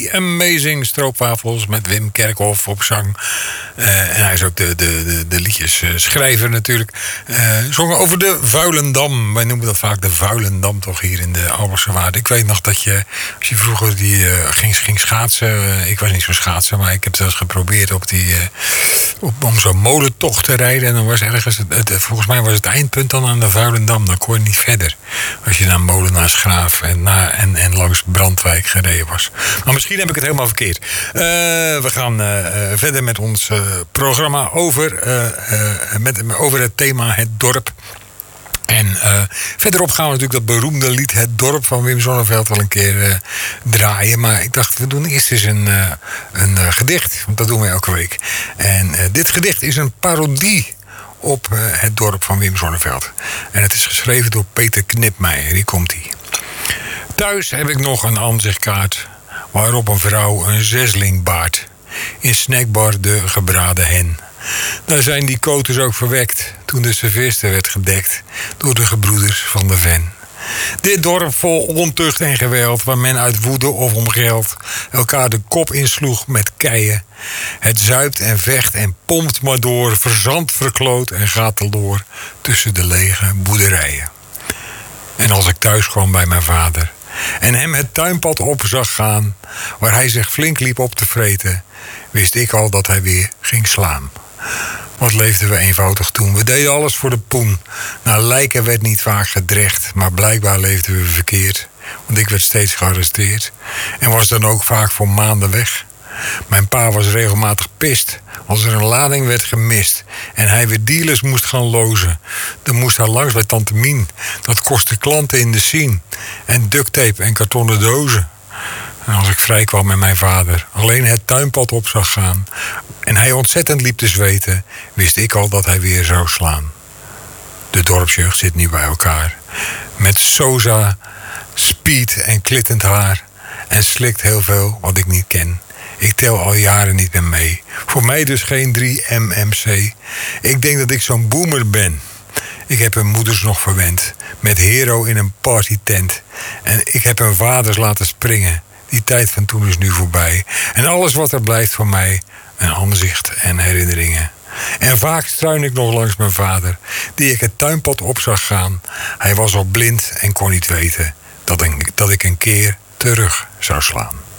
The Amazing Stroopwafels met Wim Kerkhoff op zang. En hij is ook de liedjesschrijver natuurlijk. Zongen over de Vuilendam. Wij noemen dat vaak de Vuilendam toch hier in de Albertse Waard. Ik weet nog dat je, als je vroeger ging schaatsen. Ik was niet zo schaatsen, maar ik heb zelfs geprobeerd om zo'n molentocht te rijden. En dan was ergens, volgens mij was het eindpunt dan aan de Vuilendam. Dan kon je niet verder. Als je naar Molenaarsgraaf en langs Brandwijk gereden was. Maar misschien heb ik het helemaal verkeerd. We gaan verder met ons programma over het thema Het Dorp. En verderop gaan we natuurlijk dat beroemde lied Het Dorp van Wim Sonneveld wel een keer draaien. Maar ik dacht, we doen eerst eens een gedicht. Want dat doen we elke week. En dit gedicht is een parodie op Het Dorp van Wim Sonneveld. En het is geschreven door Peter Knipmeijer. Hier komt-ie. Thuis heb ik nog een aanzichtkaart waarop een vrouw een zesling baart. In snackbar de gebraden hen. Daar zijn die koters ook verwekt toen de serveerster werd gedekt door de gebroeders van de Ven. Dit dorp vol ontucht en geweld, waar men uit woede of om geld elkaar de kop insloeg met keien. Het zuipt en vecht en pompt maar door, verzandt, verkloot en gaat teloor tussen de lege boerderijen. En als ik thuis kwam bij mijn vader en hem het tuinpad op zag gaan, waar hij zich flink liep op te vreten, wist ik al dat hij weer ging slaan. Wat leefden we eenvoudig toen. We deden alles voor de poen. Naar lijken werd niet vaak gedrecht, maar blijkbaar leefden we verkeerd. Want ik werd steeds gearresteerd. En was dan ook vaak voor maanden weg. Mijn pa was regelmatig pist als er een lading werd gemist en hij weer dealers moest gaan lozen. Dan moest hij langs bij tante Mien. Dat kostte klanten in de scene. En ducttape en kartonnen dozen. En als ik vrij kwam met mijn vader alleen het tuinpad op zag gaan en hij ontzettend liep te zweten, wist ik al dat hij weer zou slaan. De dorpsjeugd zit nu bij elkaar. Met soza, speed en klittend haar. En slikt heel veel wat ik niet ken. Ik tel al jaren niet meer mee. Voor mij dus geen 3MMC. Ik denk dat ik zo'n boomer ben. Ik heb hun moeders nog verwend. Met Hero in een partytent. En ik heb hun vaders laten springen. Die tijd van toen is nu voorbij. En alles wat er blijft van mij, een aanzicht en herinneringen. En vaak struin ik nog langs mijn vader, die ik het tuinpad op zag gaan. Hij was al blind en kon niet weten dat ik een keer terug zou slaan.